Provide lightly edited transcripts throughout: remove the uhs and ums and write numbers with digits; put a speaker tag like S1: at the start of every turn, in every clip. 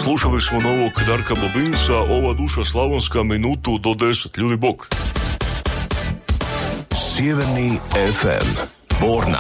S1: Slušali smo novog Darka Bobinca, Ova duša slavonska, minutu do 10. Ljudi bok.
S2: Sjeverni FM, Borna.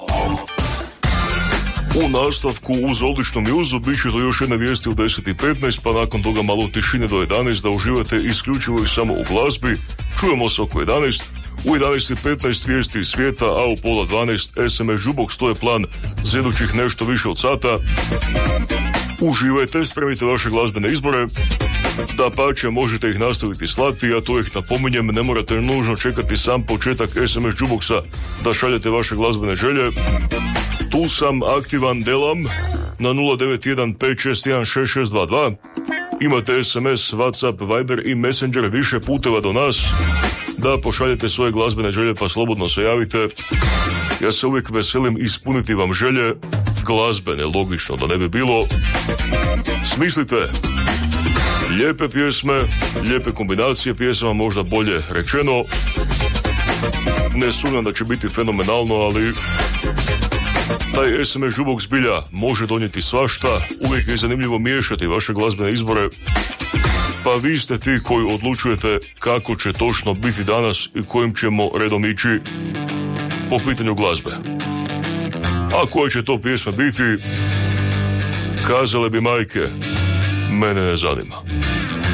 S1: U nastavku uz odličnu mjuzu bit će to još jedna vijesti u 10:15, pa nakon toga malo tišine do 11 da uživate isključivo i samo u glazbi. Čujemo se oko 11. U 11:15 vijesti iz svijeta, a u 11:30 SMS Jukebox, to je plan za idućih nešto više od sata. Uživajte, spremite vaše glazbene izbore. Da pače, možete ih nastaviti slati, a to ih napominjem, ne morate nužno čekati sam početak SMS Jukeboxa da šaljete vaše glazbene želje. Tu sam, aktivan, delam na 091 561 6622. Imate SMS, WhatsApp, Viber i Messenger, više puteva do nas da pošaljete svoje glazbene želje, pa slobodno se javite. Ja se uvijek veselim ispuniti vam želje glazbene, logično da ne bi bilo. Smislite lijepe pjesme, lijepe kombinacije pjesama, možda bolje rečeno. Ne sumnjam da će biti fenomenalno, ali taj SMS Jukebox zbilja može donijeti svašta. Uvijek je zanimljivo miješati vaše glazbene izbore, pa vi ste ti koji odlučujete kako će točno biti danas i kojim ćemo redom ići po pitanju glazbe. A koje će to pjesme biti, kazale bi majke, mene ne zanima.